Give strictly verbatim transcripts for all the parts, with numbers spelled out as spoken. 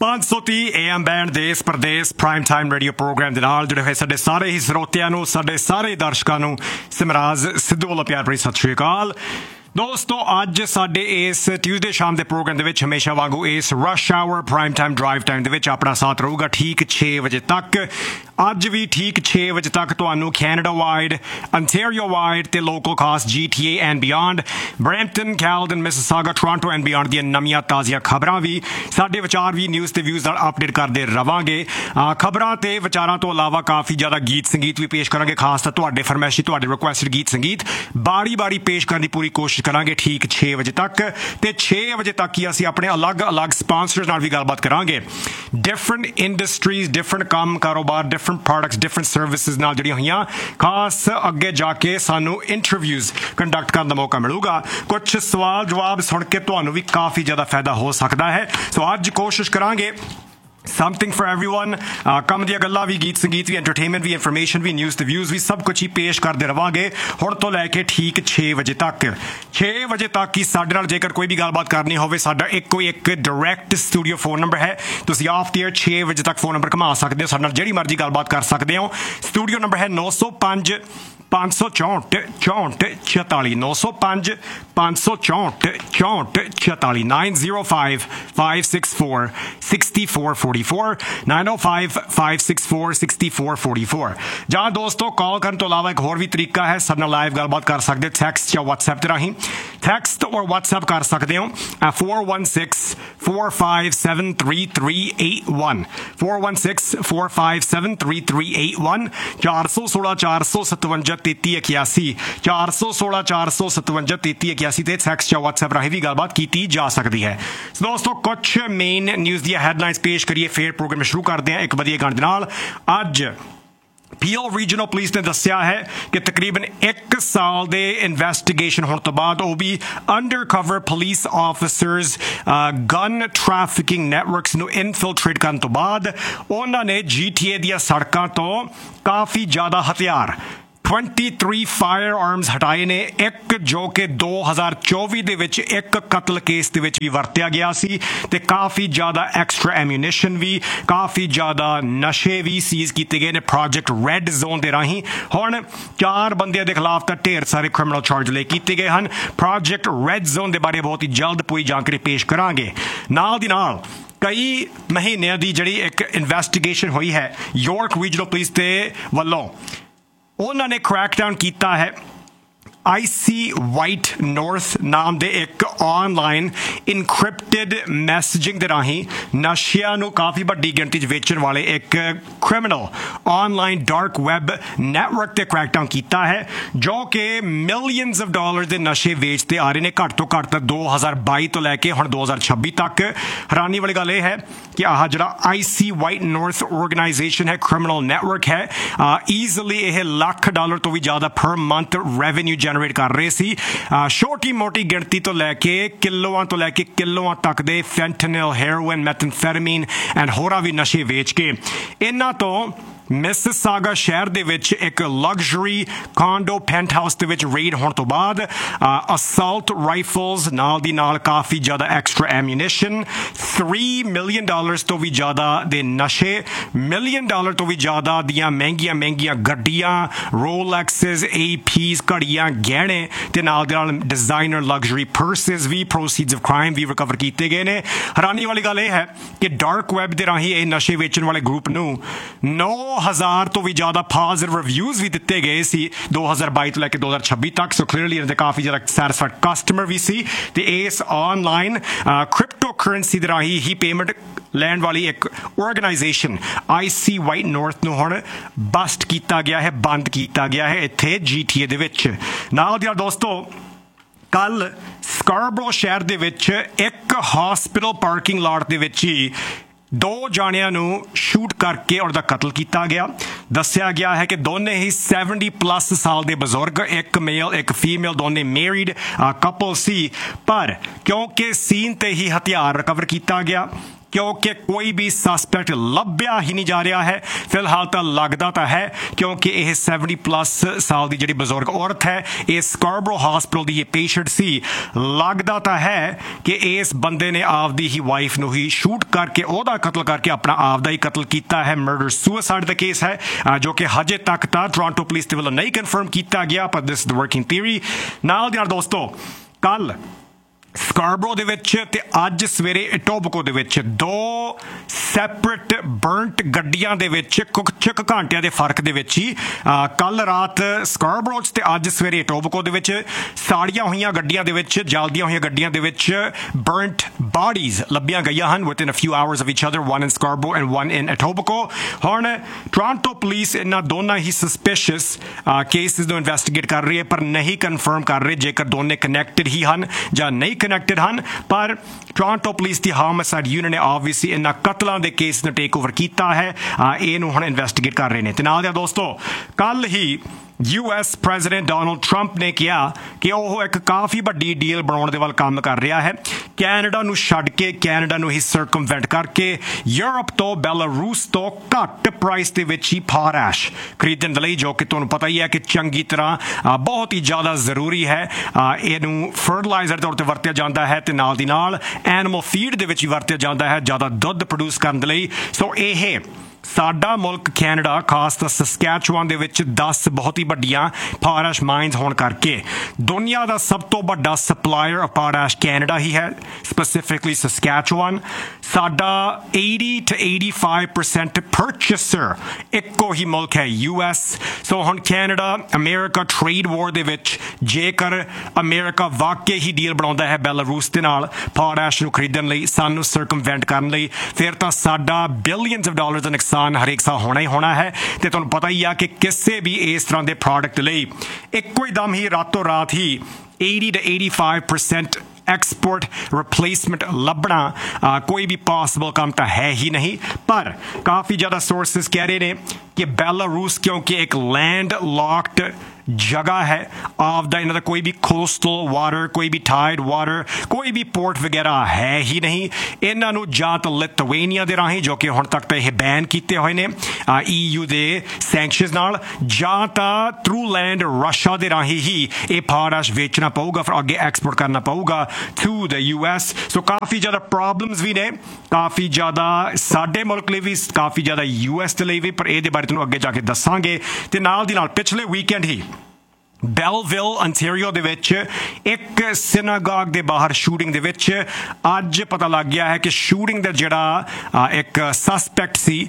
पाँच सौ तीह ए एम बैंड देश प्रदेश प्राइम टाइम रेडियो प्रोग्राम ਦੇ ਨਾਲ ਜੁੜੇ ਹੋਏ ਸਾਡੇ ਸਾਰੇ ਹੀ ਸਰੋਤਿਆਂ ਨੂੰ ਸਾਡੇ ਸਾਰੇ ਦਰਸ਼ਕਾਂ ਨੂੰ ਸਿਮਰਾਜ ਸਿੱਧੂ ਵੱਲੋਂ ਪਿਆਰ ਭਰੀ ਸਤਿ ਸ਼੍ਰੀ ਅਕਾਲ। ਦੋਸਤੋ ਅੱਜ ਸਾਡੇ ਇਸ ਟਿਊਜ਼ਡੇ ਸ਼ਾਮ ਦੇ ਪ੍ਰੋਗਰਾਮ ਦੇ ਵਿੱਚ ਹਮੇਸ਼ਾ ਵਾਂਗੂ ਇਸ rush hour prime time drive time ਦੇ ਵਿੱਚ ਆਪਣਾ ਸਾਥ ਰਹੂਗਾ ਠੀਕ ਛੇ ਵਜੇ ਤੱਕ। ਅੱਜ ਵੀ ਠੀਕ ਛੇ ਵਜੇ ਤੱਕ ਤੁਹਾਨੂੰ ਕੈਨੇਡਾ ਵਾਈਡ, ਅੰਟੈਰੀਓ ਵਾਈਡ ਤੇ ਲੋਕਲ ਖਾਸ G T A and beyond, Brampton, Calgary, Mississauga, Toronto and beyond ਦੀਆਂ ਨਵੀਆਂ ਤਾਜ਼ੀਆਂ ਖਬਰਾਂ ਵੀ, ਸਾਡੇ ਵਿਚਾਰ ਵੀ ਨਿਊਜ਼ ਤੇ ਵਿਊਜ਼ ਨਾਲ ਅਪਡੇਟ ਕਰਦੇ ਰਵਾਂਗੇ। ਖਬਰਾਂ ਤੇ ਵਿਚਾਰਾਂ ਤੋਂ ਇਲਾਵਾ ਕਾਫੀ ਜ਼ਿਆਦਾ ਗੀਤ ਸੰਗੀਤ ਵੀ ਪੇਸ਼ ਕਰਾਂਗੇ, ਖਾਸ ਤਾਂ ਤੁਹਾਡੇ ਫਰਮਾਇਸ਼ੀ ਤੁਹਾਡੇ ਰਿਕੁਐਸਟਡ ਗੀਤ ਸੰਗੀਤ ਬਾਰੀ ਬਾਰੀ ਪੇਸ਼ ਕਰਨ ਦੀ ਪੂਰੀ ਕੋਸ਼ਿਸ਼ ਕਰਾਂਗੇ ਠੀਕ ਛੇ ਵਜੇ ਤੱਕ। ਤੇ ਛੇ ਵਜੇ ਤੱਕ ਹੀ ਅਸੀਂ ਆਪਣੇ ਅਲੱਗ-ਅਲੱਗ ਸਪਾਂਸਰਸ ਨਾਲ ਵੀ ਗੱਲਬਾਤ ਕਰਾਂਗੇ। ਡਿਫਰੈਂਟ ਇੰਡਸਟਰੀਜ਼, ਡਿਫਰੈਂਟ ਕੰਮ ਕਾਰੋਬਾਰ, ਡਿਫਰੈਂਟ ਪ੍ਰੋਡਕਟਸ, ਡਿਫਰੈਂਟ ਸਰਵਿਸਿਜ਼ ਨਾਲ ਜਿਹੜੀਆਂ ਹੋਈਆਂ, ਖਾਸ ਅੱਗੇ ਜਾ ਕੇ ਸਾਨੂੰ ਇੰਟਰਵਿਊਜ਼ ਕੰਡਕਟ ਕਰਨ ਦਾ ਮੌਕਾ ਮਿਲੂਗਾ। ਕੁਛ ਸਵਾਲ ਜਵਾਬ ਸੁਣ ਕੇ ਤੁਹਾਨੂੰ ਵੀ ਕਾਫੀ ਜ਼ਿਆਦਾ ਫਾਇਦਾ ਹੋ ਸਕਦਾ ਹੈ। ਸੋ ਅੱਜ ਕੋਸ਼ਿਸ਼ ਕਰਾਂਗੇ ਸਮਥਿੰਗ ਫॉर एवरीवन, ਕੰਮ ਦੀਆਂ ਗੱਲਾਂ ਵੀ, ਗੀਤ ਸੰਗੀਤ ਵੀ, ਐਂਟਰਟੇਨਮੈਂਟ ਵੀ, ਇਨਫੋਰਮੇਸ਼ਨ ਵੀ, ਨਿਊਜ਼ ਤੇ ਵਿਊਜ਼ ਵੀ, ਸਭ ਕੁਛ ਹੀ ਪੇਸ਼ ਕਰਦੇ ਰਵਾਂਗੇ ਹੁਣ ਤੋਂ ਲੈ ਕੇ ਠੀਕ ਛੇ ਵਜੇ ਤੱਕ। ਛੇ ਵਜੇ ਤੱਕ ਹੀ ਸਾਡੇ ਨਾਲ ਜੇਕਰ ਕੋਈ ਵੀ ਗੱਲਬਾਤ ਕਰਨੀ ਹੋਵੇ, ਸਾਡਾ ਇੱਕੋ ਇੱਕ ਡਾਇਰੈਕਟ ਸਟੂਡੀਓ ਫੋਨ ਨੰਬਰ ਹੈ। ਤੁਸੀਂ ਆਫ ਦੀ ਏਅਰ ਛੇ ਵਜੇ ਤੱਕ ਫੋਨ ਨੰਬਰ ਘੁਮਾ ਸਕਦੇ ਹੋ, ਸਾਡੇ ਨਾਲ ਜਿਹੜੀ ਮਰਜ਼ੀ ਗੱਲਬਾਤ ਕਰ ਸਕਦੇ ਹੋ। ਸਟੂਡੀਓ ਨੰਬਰ ਹੈ ਨੌ ਸੌ ਪੰਜ ਪੰਜ ਸੌ ਚੌਂਹਠ ਚੌਂਹਠ ਛਿਆਲੀ, ਨੌ ਸੌ ਪੰਜ ਪੰਜ ਸੌ ਚੌਂਹਠ ਚੌਂਹਠ ਛਿਆਲੀ, nine zero five five six four six four four four, nine ਓ five five six four six four four four. ਜਾਂ ਦੋਸਤੋ ਕਾਲ ਕਰਨ ਤੋਂ ਇਲਾਵਾ ਇੱਕ ਹੋਰ ਵੀ ਤਰੀਕਾ ਹੈ, ਸਾਡੇ ਨਾਲ ਲਾਈਵ ਗੱਲਬਾਤ ਕਰ ਸਕਦੇ ਟੈਕਸਟ ਜਾਂ ਵਟਸਐਪ ਦੇ ਰਾਹੀਂ। ਟੈਕਸਟ ਔਰ ਵਟਸਐਪ ਕਰ ਸਕਦੇ ਹੋ four one six four five seven three three eight one, four one six four five seven three three eight one, ਚਾਰ ਸੌ ਸੋਲਾਂ ਚਾਰ ਸੌ ਸਤਵੰਜਾ ਤੇਤੀ ਇਕਿਆਸੀ, ਚਾਰ ਸੌ ਸੋਲਾਂ ਚਾਰ ਸੌ ਸਤਵੰਜਾ ਤੇਤੀ ਇਕਿਆਸੀ ਤੇ ਟੈਕਸਟ ਜਾਂ ਵਟਸਐਪ ਰਾਹੀਂ ਵੀ ਗੱਲਬਾਤ ਕੀਤੀ ਜਾ ਸਕਦੀ ਹੈ। ਦੋਸਤੋ ਕੁਛ ਮੇਨ ਨਿਊਜ਼ ਦੀਆਂ ਹੈਡਲਾਈਨਸ ਪੇਸ਼ ਕਰੀਏ, ਫਿਰ ਪ੍ਰੋਗਰਾਮ ਸ਼ੁਰੂ ਕਰਦੇ ਹਾਂ ਇੱਕ ਵਧੀਆ ਗਾਣੇ ਦੇ ਨਾਲ। ਅੱਜ ਪੀਓ ਰੀਜਨਲ ਪੁਲਿਸ ਨੇ ਦੱਸਿਆ ਹੈ ਕਿ ਤਕਰੀਬਨ ਇੱਕ ਸਾਲ ਦੇ ਇਨਵੈਸਟੀਗੇਸ਼ਨ ਹੋਣ ਤੋਂ ਬਾਅਦ, ਉਹ ਵੀ under cover police officers gun trafficking networks ਨੂੰ ਇਨਫਿਲਟਰੇਟ ਕਰਨ ਤੋਂ ਬਾਅਦ, ਉਹਨਾਂ ਨੇ ਜੀ ਟੀ ਏ ਦੀਆਂ ਸੜਕਾਂ ਤੋਂ ਕਾਫੀ ਜ਼ਿਆਦਾ ਹਥਿਆਰ तेईस ਫਾਇਰ ਆਰਮਸ ਹਟਾਏ ਨੇ। ਇੱਕ ਜੋ ਕਿ ਦੋ ਹਜ਼ਾਰ ਚੌਵੀ ਦੇ ਵਿੱਚ ਇੱਕ ਕਤਲ ਕੇਸ ਦੇ ਵਿੱਚ ਵੀ ਵਰਤਿਆ ਗਿਆ ਸੀ, ਤੇ ਕਾਫੀ ਜ਼ਿਆਦਾ ਐਕਸਟਰਾ ਐਮੂਨੀਸ਼ਨ ਵੀ, ਕਾਫੀ ਜ਼ਿਆਦਾ ਨਸ਼ੇ ਵੀ ਸੀਜ਼ ਕੀਤੇ ਗਏ ਨੇ ਪ੍ਰੋਜੈਕਟ ਰੈੱਡ ਜ਼ੋਨ ਦੇ ਰਾਹੀਂ। ਹੁਣ ਚਾਰ ਬੰਦਿਆਂ ਦੇ ਖਿਲਾਫ ਤਾਂ ਢੇਰ ਸਾਰੇ ਕ੍ਰਿਮੀਨਲ ਚਾਰਜ ਲੈ ਕੀਤੇ ਗਏ ਹਨ। ਪ੍ਰੋਜੈਕਟ ਰੈੱਡ ਜ਼ੋਨ ਦੇ ਬਾਰੇ ਬਹੁਤ ਹੀ ਜਲਦ ਪੂਰੀ ਜਾਣਕਾਰੀ ਪੇਸ਼ ਕਰਾਂਗੇ। ਨਾਲ ਦੀ ਨਾਲ ਕਈ ਮਹੀਨਿਆਂ ਦੀ ਜਿਹੜੀ ਇੱਕ ਇਨਵੈਸਟੀਗੇਸ਼ਨ ਹੋਈ ਹੈ ਯਾਰਕ ਰੀਜਨਲ ਪੁਲਿਸ ਦੇ ਵੱਲੋਂ, ਉਹਨਾਂ ਨੇ ਕ੍ਰੈਕਡਾਊਨ ਕੀਤਾ ਹੈ ਆਈ ਸੀ ਵਾਈਟ ਨਾਰਥ ਨਾਮ ਦੇ ਇੱਕ ਆਨਲਾਈਨ ਇਨਕ੍ਰਿਪਟਡ ਮੈਸੇਜਿੰਗ ਦੇ ਰਾਹੀਂ ਨਸ਼ਿਆਂ ਨੂੰ ਕਾਫੀ ਵੱਡੀ ਗਿਣਤੀ 'ਚ ਵੇਚਣ ਵਾਲੇ ਇੱਕ criminal online dark web network ਤੇ ਕ੍ਰੈਕਡਾਊਨ ਕੀਤਾ ਹੈ, ਜੋ ਕਿ ਮਿਲੀਅਨਸ ਆਫ ਡਾਲਰ ਦੇ ਨਸ਼ੇ ਵੇਚਦੇ ਆ ਰਹੇ ਨੇ ਘੱਟ ਤੋਂ ਘੱਟ ਦੋ ਹਜ਼ਾਰ ਬਾਈ ਤੋਂ ਲੈ ਕੇ ਹੁਣ ਦੋ ਹਜ਼ਾਰ ਛੱਬੀ ਤੱਕ। ਹੈਰਾਨੀ ਵਾਲੀ ਗੱਲ ਇਹ ਹੈ ਕਿ ਆਹ ਜਿਹੜਾ ਆਈ ਸੀ ਵਾਈਟ ਨਾਰਥ ਆਰਗੇਨਾਈਜੇਸ਼ਨ ਹੈ, ਕ੍ਰਿਮੀਨਲ ਨੈਟਵਰਕ ਹੈ, ਈਜ਼ਲੀ ਇਹ ਲੱਖ ਡਾਲਰ ਤੋਂ ਵੀ ਜ਼ਿਆਦਾ ਪਰ ਮੰਥ ਰੈਵਨਿਊ ਜਨਰੇਟ ਕਰ ਰਹੇ ਸੀ। ਛੋਟੀ ਮੋਟੀ ਗਿਣਤੀ ਤੋਂ ਲੈ ਕੇ ਕਿਲੋਆਂ ਤੋਂ ਲੈ ਕੇ ਕਿਲੋਆਂ ਤੱਕ ਦੇ ਫੈਂਟਨਿਲ, ਹੈਰੋਇਨ, ਮੈਥੈਮਫੈਟਾਮੀਨ ਐਂਡ ਹੋਰਾਂ ਵੀ ਨਸ਼ੇ ਵੇਚ ਕੇ ਇਹਨਾਂ ਤੋਂ ਮਿਸਿਸਾਗਾ ਸ਼ਹਿਰ ਦੇ ਵਿੱਚ ਇੱਕ ਲਗਜ਼ਰੀ ਕਾਂਡੋ ਪੈਂਟ ਹਾਊਸ ਦੇ ਵਿੱਚ ਰੇਡ ਹੋਣ ਤੋਂ ਬਾਅਦ ਅਸਾਲਟ ਰਾਈਫਲਸ ਨਾਲ ਦੀ ਨਾਲ ਕਾਫੀ ਜ਼ਿਆਦਾ ਐਕਸਟਰਾ ਐਮੂਨੀਸ਼ਨ, ਤਿੰਨ ਮਿਲੀਅਨ ਡਾਲਰਸ ਤੋਂ ਵੀ ਜ਼ਿਆਦਾ ਦੇ ਨਸ਼ੇ, ਮਿਲੀਅਨ ਡਾਲਰ ਤੋਂ ਵੀ ਜ਼ਿਆਦਾ ਦੀਆਂ ਮਹਿੰਗੀਆਂ ਮਹਿੰਗੀਆਂ ਗੱਡੀਆਂ, ਰੋਲੈਕਸਿਸ, ਏ ਪੀਸ, ਘੜੀਆਂ, ਗਹਿਣੇ ਤੇ ਨਾਲ ਦੇ ਨਾਲ designer luxury Parsis we proceeds of crime we recover ਕੀਤੇ ਗਏ ਨੇ। ਹੈਰਾਨੀ ਵਾਲੀ ਗੱਲ ਇਹ ਹੈ ਕਿ ਡਾਰਕ ਵੈਬ ਦੇ ਰਾਹੀਂ ਇਹ ਨਸ਼ੇ ਵੇਚਣ ਵਾਲੇ ਗਰੁੱਪ ਨੂੰ ਨੌ ਹਜ਼ਾਰ ਤੋਂ ਵੀ ਜ਼ਿਆਦਾ ਪੋਜ਼ਿਟਿਵ ਰਿਵਿਊਜ਼ ਵੀ ਦਿੱਤੇ ਗਏ ਸੀ ਦੋ ਹਜ਼ਾਰ ਬਾਈ ਤੋਂ ਲੈ ਕੇ ਦੋ ਹਜ਼ਾਰ ਛੱਬੀ ਤੱਕ। ਸੋ ਕਲੀਅਰਲੀ ਇਹਨਾਂ ਦੇ ਕਾਫੀ ਜ਼ਿਆਦਾ ਸੈਟਿਸਫਾਈਡ ਕਸਟਮਰ ਵੀ ਸੀ, ਤੇ ਇਸ ਆਨਲਾਈਨ ਕ੍ਰਿਪਟੋ ਕਰੰਸੀ ਦੇ ਰਾਹੀਂ ਹੀ ਪੇਮੈਂਟ ਲੈਣ ਵਾਲੀ ਇੱਕ ਆਰਗੇਨਾਈਜੇਸ਼ਨ ਆਈ ਸੀ ਵਾਈਟ ਨਾਰਥ ਨੂੰ ਹੁਣ ਬਸਟ ਕੀਤਾ ਗਿਆ ਹੈ, ਬੰਦ ਕੀਤਾ ਗਿਆ ਹੈ ਇੱਥੇ ਜੀ ਟੀ ਏ ਦੇ ਵਿੱਚ। ਨਾਲ ਦੀ ਨਾਲ ਦੋਸਤੋ, ਕੱਲ ਸਕਾਰਬਰੋ ਸ਼ਹਿਰ ਦੇ ਵਿੱਚ ਇੱਕ ਹਸਪੀਟਲ ਪਾਰਕਿੰਗ ਲਾਟ ਦੇ ਵਿੱਚ ਹੀ ਦੋ ਜਾਣਿਆਂ ਨੂੰ ਸ਼ੂਟ ਕਰਕੇ ਉਹਦਾ ਕਤਲ ਕੀਤਾ ਗਿਆ। ਦੱਸਿਆ ਗਿਆ ਹੈ ਕਿ ਦੋਨੇ ਹੀ ਸੈਵਨਟੀ ਪਲੱਸ ਸਾਲ ਦੇ ਬਜ਼ੁਰਗ, ਇੱਕ ਮੇਲ ਇੱਕ ਫੀਮੇਲ, ਦੋਨੇ ਮੈਰਿਡ ਕਪਲ ਸੀ, ਪਰ ਕਿਉਂਕਿ ਸੀਨ ਤੇ ਹੀ ਹਥਿਆਰ ਰਿਕਵਰ ਕੀਤਾ ਗਿਆ क्योंकि कोई भी सस्पेक्ट ਲੱਭਿਆ ही नहीं जा रहा है फिलहाल तो लगता तो है क्योंकि यह सैवनटी प्लस साल की जी बजुर्ग औरत है इस स्कार्बरो हॉस्पिटल की ये पेशेंट सी लगता तो है कि इस बंदे ने आपदी ही वाइफ ਨੂੰ ही शूट करके ਉਹਦਾ कतल करके अपना आपदा ही कतल किया है मर्डर सुसाइड का केस है जो कि हजे तक तो टोरंटो पुलिस के वालों नहीं कन्फर्म किया गया पर दिस द वर्किंग थ्योरी नाल दी नाल दोस्तों कल स्कार्बरो ਦੇ ਵਿੱਚ ਤੇ ਅੱਜ ਸਵੇਰੇ ਇਟੋਬਕੋ ਦੇ ਵਿੱਚ ਦੋ ਸੈਪਰੇਟ ਬਰਨਟ ਗੱਡੀਆਂ ਦੇ ਵਿੱਚ ਕੁਝ ਘੰਟਿਆਂ ਦੇ ਫਰਕ ਦੇ ਵਿੱਚ ਹੀ ਕੱਲ ਰਾਤ ਸਕਾਰਬਰੋ 'ਚ ਤੇ ਅੱਜ ਸਵੇਰੇ ਇਟੋਬਕੋ ਦੇ ਵਿੱਚ ਸਾੜੀਆਂ ਹੋਈਆਂ ਗੱਡੀਆਂ ਦੇ ਵਿੱਚ ਜਲਦੀਆਂ ਹੋਈਆਂ ਗੱਡੀਆਂ ਦੇ ਵਿੱਚ ਬਰਨਟ ਬਾਡੀਜ਼ ਲੱਭੀਆਂ ਗਈਆਂ ਹਨ within a ਫਿਊ hours of each other one in Scarborough and one in ਇਟੋਬਕੋ ਹੁਣ ਟੋਰਾਂਟੋ ਪੁਲਿਸ ਇਹਨਾਂ ਦੋਨਾਂ ਹੀ ਸਸਪੀਸ਼ੀਅਸ ਕੇਸਿਸ ਨੂੰ ਇਨਵੈਸਟੀਗੇਟ ਕਰ ਰਹੀ ਹੈ ਪਰ ਨਹੀਂ ਕਨਫਰਮ ਕਰ ਰਹੇ ਜੇਕਰ ਦੋਨੇ ਕਨੈਕਟਡ ਹੀ ਹਨ ਜਾਂ ਨਹੀਂ ਕਨੈਕਟਡ ਹਨ ਪਰ ਟੋਰਾਂਟੋ ਪੁਲਿਸ ਦੀ ਹੋਮਿਸਾਈਡ ਯੂਨਿਟ ਨੇ ਆਬਵੀਅਸਲੀ ਇਹਨਾਂ ਕਤਲਾਂ ਦੇ ਕੇਸ ਨੂੰ ਟੇਕ ਓਵਰ ਕੀਤਾ ਹੈ ਇਹਨੂੰ ਹੁਣ ਇਨਵੈਸਟੀਗੇਟ ਕਰ ਰਹੇ ਨੇ ਤੇ ਨਾਲ ਦਿਆਂ ਦੋਸਤੋ ਕੱਲ ਹੀ U S president Donald Trump ਨੇ ਕਿਹਾ ਕਿ ਉਹ ਇੱਕ ਕਾਫੀ ਵੱਡੀ ਡੀਲ ਬਣਾਉਣ ਦੇ ਵੱਲ ਕੰਮ ਕਰ ਰਿਹਾ ਹੈ ਕੈਨੇਡਾ ਨੂੰ ਛੱਡ ਕੇ ਕੈਨੇਡਾ ਨੂੰ ਹੀ ਸਰਕਮਵੈਂਟ ਕਰਕੇ ਯੂਰਪ ਤੋਂ ਬੈਲਾਰੂਸ ਤੋਂ ਘੱਟ ਪ੍ਰਾਈਸ ਦੇ ਵਿੱਚ ਹੀ ਪੋਟਾਸ਼ ਖਰੀਦਣ ਦੇ ਲਈ ਜੋ ਕਿ ਤੁਹਾਨੂੰ ਪਤਾ ਹੀ ਹੈ ਕਿ ਚੰਗੀ ਤਰ੍ਹਾਂ ਬਹੁਤ ਹੀ ਜ਼ਿਆਦਾ ਜ਼ਰੂਰੀ ਹੈ ਇਹਨੂੰ ਫਰਟੀਲਾਈਜ਼ਰ ਦੇ ਤੌਰ ਤੇ ਵਰਤਿਆ ਜਾਂਦਾ ਹੈ ਤੇ ਨਾਲ ਦੀ ਨਾਲ ਐਨੀਮਲ ਫੀਡ ਦੇ ਵਿੱਚ ਵੀ ਵਰਤਿਆ ਜਾਂਦਾ ਹੈ ਜ਼ਿਆਦਾ ਦੁੱਧ ਪ੍ਰੋਡਿਊਸ ਕਰਨ ਦੇ ਲਈ ਸੋ ਇਹ ਸਾਡਾ ਮੁਲਕ ਕੈਨੇਡਾ ਖਾਸ ਤਾਂ ਸਸਕੈਚੁਆਨ ਦੇ ਵਿੱਚ ਦਸ ਬਹੁਤ ਹੀ ਵੱਡੀਆਂ ਪੋਟਾਸ਼ ਮਾਈਨਸ ਹੋਣ ਕਰਕੇ ਦੁਨੀਆ ਦਾ ਸਭ ਤੋਂ ਵੱਡਾ ਸਪਲਾਇਰ ਆਫ ਪੋਟਾਸ਼ ਕੈਨੇਡਾ ਹੀ ਹੈ ਸਪੈਸੀਫਿਕਲੀ ਸਸਕੈਚੁਆਨ ਸਾਡਾ eighty to eighty-five percent ਪਰਚੇਸਰ ਇੱਕੋ ਹੀ ਮੁਲਕ ਹੈ ਯੂ ਐਸ ਸੋ ਹੁਣ ਕੈਨੇਡਾ ਅਮਰੀਕਾ ਟ੍ਰੇਡ ਵਾਰ ਦੇ ਵਿੱਚ ਜੇਕਰ ਅਮਰੀਕਾ ਵਾਕਈ ਹੀ ਡੀਲ ਬਣਾਉਂਦਾ ਹੈ ਬੈਲਾਰੂਸ ਦੇ ਨਾਲ ਪੋਟਾਸ਼ ਨੂੰ ਖਰੀਦਣ ਲਈ ਸਾਨੂੰ ਸਰਕਮਵੈਂਟ ਕਰਨ ਲਈ ਫਿਰ ਤਾਂ ਸਾਡਾ ਬਿਲੀਅਨਸ ਆਫ ਡਾਲਰਸ ਦਾ ਨੁਕਸਾਨ ਹਰੇਕ ਸਾਲ ਹੋਣਾ ਹੀ ਹੋਣਾ ਹੈ ਤੇ ਤੁਹਾਨੂੰ ਪਤਾ ਹੀ ਆ ਕਿ ਕਿਸੇ ਵੀ ਇਸ ਤਰ੍ਹਾਂ ਦੇ ਪ੍ਰੋਡਕਟ ਲਈ ਇੱਕੋ ਹੀ ਦਮ ਹੀ ਰਾਤੋਂ ਰਾਤ ਹੀ eighty to eighty-five percent export replacement ਲੱਭਣਾ ਕੋਈ ਵੀ ਪੋਸੀਬਲ ਕੰਮ ਤਾਂ ਹੈ ਹੀ ਨਹੀਂ ਪਰ ਕਾਫੀ ਜ਼ਿਆਦਾ ਸੋਰਸਿਸ ਕਹਿ ਰਹੇ ਨੇ ਕਿ ਬੈਲਾਰੂਸ ਕਿਉਂਕਿ ਇੱਕ ਲੈਂਡ ਲੌਕਡ ਜਗ੍ਹਾ ਹੈ ਆਪਦਾ ਇਹਨਾਂ ਦਾ ਕੋਈ ਵੀ ਕੋਸਟਲ ਵਾਟਰ ਕੋਈ ਵੀ ਟਾਈਡ ਵਾਟਰ ਕੋਈ ਵੀ ਪੋਰਟ ਵਗੈਰਾ ਹੈ ਹੀ ਨਹੀਂ ਇਹਨਾਂ ਨੂੰ ਜਾਂ ਤਾਂ ਲਿਥੁਏਨੀਆ ਦੇ ਰਾਹੀਂ ਜੋ ਕਿ ਹੁਣ ਤੱਕ ਤਾਂ ਇਹ ਬੈਨ ਕੀਤੇ ਹੋਏ ਨੇ ਈ ਯੂ ਦੇ ਸੈਂਕਸ਼ਨਸ ਨਾਲ ਜਾਂ ਤਾਂ ਥਰੂ ਲੈਂਡ ਰਸ਼ੀਆ ਦੇ ਰਾਹੀਂ ਹੀ ਇਹ ਪੋਟਾਸ਼ ਵੇਚਣਾ ਪਊਗਾ ਫਿਰ ਅੱਗੇ ਐਕਸਪੋਰਟ ਕਰਨਾ ਪਊਗਾ ਟੂ ਦ ਯੂ ਐਸ ਸੋ ਕਾਫੀ ਜ਼ਿਆਦਾ ਪ੍ਰੋਬਲਮਸ ਵੀ ਨੇ ਕਾਫੀ ਜ਼ਿਆਦਾ ਸਾਡੇ ਮੁਲਕ ਲਈ ਵੀ ਕਾਫੀ ਜ਼ਿਆਦਾ ਯੂ ਐਸ ਦੇ ਲਈ ਵੀ ਪਰ ਇਹਦੇ ਬਾਰੇ ਤੁਹਾਨੂੰ ਅੱਗੇ ਜਾ ਕੇ ਦੱਸਾਂਗੇ ਤੇ ਨਾਲ ਦੀ ਨਾਲ ਪਿਛਲੇ ਵੀਕਐਂਡ ਹੀ ਬੈਲਵਿਲ ਅੰਟੈਰੀਓ ਦੇ ਵਿੱਚ ਇੱਕ ਸਿਨਾਗੋਗ ਦੇ ਬਾਹਰ ਸ਼ੂਟਿੰਗ ਦੇ ਵਿੱਚ ਅੱਜ ਪਤਾ ਲੱਗ ਗਿਆ ਹੈ ਕਿ ਸ਼ੂਟਿੰਗ ਦਾ ਜਿਹੜਾ ਇੱਕ ਸਸਪੈਕਟ ਸੀ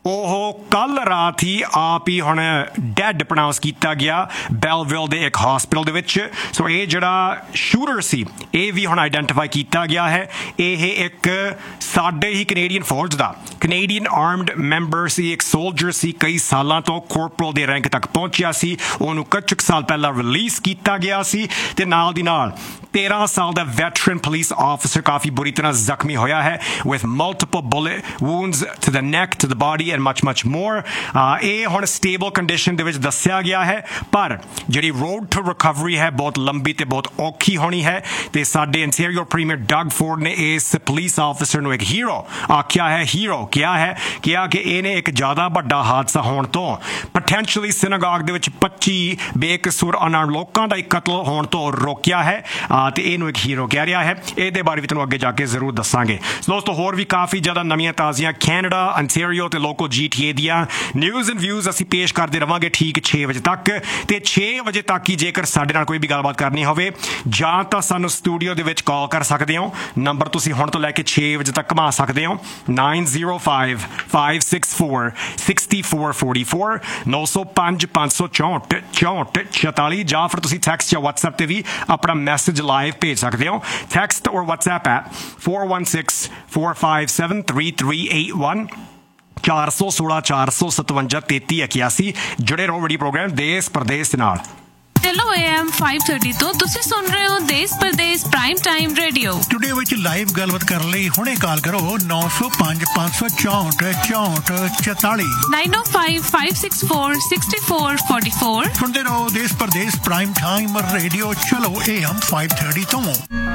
ਉਹ ਕੱਲ ਰਾਤ ਹੀ ਆਪ ਹੀ ਹੁਣ ਡੈਡ ਪ੍ਰੋਨਾਉਂਸ ਕੀਤਾ ਗਿਆ ਬੈਲਵਿਲ ਦੇ ਇੱਕ ਹਸਪੀਟਲ ਦੇ ਵਿੱਚ ਸੋ ਇਹ ਜਿਹੜਾ ਸ਼ੂਟਰ ਸੀ ਇਹ ਵੀ ਹੁਣ ਆਈਡੈਂਟੀਫਾਈ ਕੀਤਾ ਗਿਆ ਹੈ ਇਹ ਇੱਕ ਸਾਡੇ ਹੀ ਕੈਨੇਡੀਅਨ ਫੌਜ ਦਾ ਕੈਨੇਡੀਅਨ ਆਰਮਡ ਮੈਂਬਰ ਸੀ ਇੱਕ ਸੋਲਜਰ ਸੀ ਕਈ ਸਾਲਾਂ ਤੋਂ ਕੋਰਪਰਲ ਦੇ ਰੈਂਕ ਤੱਕ ਪਹੁੰਚਿਆ ਸੀ ਉਹਨੂੰ ਕੁਝ ਸਾਲ ਪਹਿਲਾਂ ਰਿਲੀਜ਼ ਕੀਤਾ ਗਿਆ ਸੀ ਤੇ ਨਾਲ ਦੀ ਨਾਲ ਤੇਰਾਂ ਸਾਲ ਦਾ ਵੈਟਰਨ ਪੁਲਿਸ ਆਫਿਸਰ ਕਾਫੀ ਬੁਰੀ ਤਰ੍ਹਾਂ ਜ਼ਖਮੀ ਹੋਇਆ ਹੈ with multiple bullet wounds to the neck to the body and much much more ਇਹ ਹੁਣ ਸਟੇਬਲ ਕੰਡੀਸ਼ਨ ਦੇ ਵਿੱਚ ਦੱਸਿਆ ਗਿਆ ਹੈ ਪਰ ਜਿਹੜੀ ਰੋਡ ਟੂ ਰਿਕਵਰੀ ਹੈ ਬਹੁਤ ਲੰਬੀ ਤੇ ਬਹੁਤ ਔਖੀ ਹੋਣੀ ਹੈ ਤੇ ਸਾਡੇ ਇੰਟੀਰੀਅਰ ਪ੍ਰੀਮੀਅਰ ਡਗ ਫੋਰਡ ਨੇ ਇਸ ਪੁਲਿਸ ਆਫਿਸਰ ਨੂੰ ਇੱਕ ਹੀਰੋ ਆਖਿਆ ਹੈ ਹੀਰੋ ਕਿਹਾ ਹੈ ਕਿਹਾ ਕਿ ਇਹਨੇ ਇੱਕ ਜ਼ਿਆਦਾ ਵੱਡਾ ਹਾਦਸਾ ਹੋਣ ਤੋਂ ਪੋਟੈਂਸ਼ੀਅਲੀ ਸਿਨਾਗੋਗ ਦੇ ਵਿੱਚ ਪੱਚੀ ਬੇਕਸੂਰ ਅਨਆਰਮਡ ਲੋਕਾਂ ਦਾ ਇੱਕ ਕਤਲ ਹੋਣ ਤੋਂ ਰੋਕਿਆ ਹੈ ਤੇ ਇਹਨੂੰ ਇੱਕ ਹੀਰੋ ਕਹਿ ਰਿਹਾ ਹੈ ਇਹਦੇ ਬਾਰੇ ਵੀ ਤੁਹਾਨੂੰ ਅੱਗੇ ਜਾ ਕੇ ਜ਼ਰੂਰ ਦੱਸਾਂਗੇ ਦੋਸਤੋ ਹੋਰ ਵੀ ਕਾਫੀ ਜ਼ਿਆਦਾ ਨਵੀਆਂ ਤਾਜ਼ੀਆਂ ਕੈਨੇਡਾ ਅੰਟੈਰੀਓ ਤੇ ਲੋਕਲ ਜੀ ਟੀ ਏ ਦੀਆਂ ਨਿਊਜ਼ ਐਂਡ ਵਿਊਜ਼ ਅਸੀਂ ਪੇਸ਼ ਕਰਦੇ ਰਵਾਂਗੇ ਠੀਕ ਛੇ ਵਜੇ ਤੱਕ ਤੇ ਛੇ ਵਜੇ ਤੱਕ ਹੀ ਜੇਕਰ ਸਾਡੇ ਨਾਲ ਕੋਈ ਵੀ ਗੱਲਬਾਤ ਕਰਨੀ ਹੋਵੇ ਜਾਂ ਤਾਂ ਸਾਨੂੰ ਸਟੂਡੀਓ ਦੇ ਵਿੱਚ ਕਾਲ ਕਰ ਸਕਦੇ ਹੋ ਨੰਬਰ ਤੁਸੀਂ ਹੁਣ ਤੋਂ ਲੈ ਕੇ ਛੇ ਵਜੇ ਤੱਕ ਘੁਮਾ ਸਕਦੇ ਹੋ nine zero five five six four six four four four ਨੌ ਸੌ ਪੰਜ ਪੰਜ ਸੌ ਚੌਂਹਠ ਚੌਂਹਠ ਛਿਆਲੀ ਜਾਂ ਫਿਰ ਤੁਸੀਂ ਟੈਕਸਟ ਜਾਂ WhatsApp ਤੇ ਵੀ ਆਪਣਾ ਮੈਸੇਜ ਲਾਈਵ ਭੇਜ ਸਕਦੇ ਹੋ ਟੈਕਸਟ ਔਰ WhatsApp at four one six four five seven three three eight one ਚਾਰ ਸੌ ਸੋਲਾਂ ਚਾਰ ਸੌ ਸਤਵੰਜਾ ਤੇਤੀ ਇਕਿਆਸੀ ਜੁੜੇ ਰਹੋ ਰੇਡੀਓ ਪ੍ਰੋਗਰਾਮ ਦੇਸ਼ ਪ੍ਰਦੇਸ਼ ਦੇ ਨਾਲ Hello A M five thirty ਤੋਂ ਤੁਸੀਂ ਸੁਣ ਰਹੇ ਹੋ ਦੇਸ਼ Pradesh prime time radio studio ਵਿੱਚ ਲਾਈਵ ਗੱਲਬਾਤ ਕਰਨ ਲਈ ਹੁਣੇ ਕਾਲ ਕਰੋ ਨੌ ਸੌ ਪੰਜ ਪੰਜ ਸੌ ਚੌਂਹਠ ਚੌਂਹਠ ਚੁਤਾਲੀ nine oh five five six four six four four four ਸੁਣਦੇ ਰਹੋ ਦੇਸ਼ ਪ੍ਰਦੇਸ਼ ਪ੍ਰਾਈਮ ਟਾਈਮ ਰੇਡੀਓ ਚਲੋ A M five thirty ਤੋਂ